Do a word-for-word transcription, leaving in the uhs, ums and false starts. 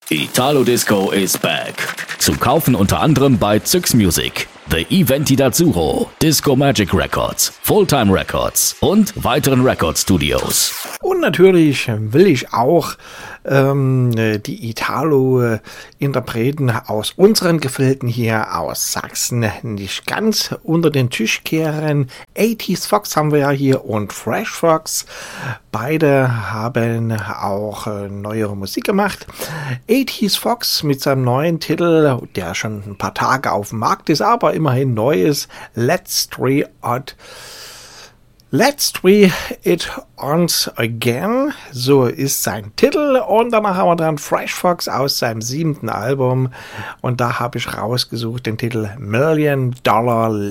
Italo Disco is back. Zu kaufen unter anderem bei Zyx Music, The Eventi d'Azzurro, Disco Magic Records, Fulltime Records und weiteren Record Studios. Und natürlich will ich auch ähm, die Italo-Interpreten aus unseren Gefilden hier aus Sachsen nicht ganz unter den Tisch kehren. achtziger Fox haben wir ja hier und Fresh Fox. Beide haben auch äh, neuere Musik gemacht. achtziger Fox mit seinem neuen Titel, der schon ein paar Tage auf dem Markt ist, aber immerhin neu ist, Let's Try It Let's Try It Once Again, so ist sein Titel. Und danach haben wir dran Fresh Fox aus seinem siebten Album. Und da habe ich rausgesucht den Titel Million Dollar